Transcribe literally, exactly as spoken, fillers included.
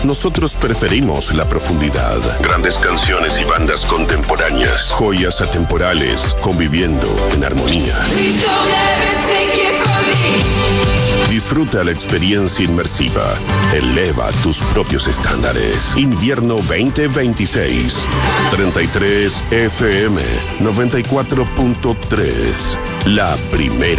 Nosotros preferimos la profundidad. Grandes canciones y bandas contemporáneas. Joyas atemporales, conviviendo en armonía. Disfruta la experiencia inmersiva. Eleva tus propios estándares. Invierno veinte veintiséis. treinta y tres F M noventa y cuatro punto tres. La primera.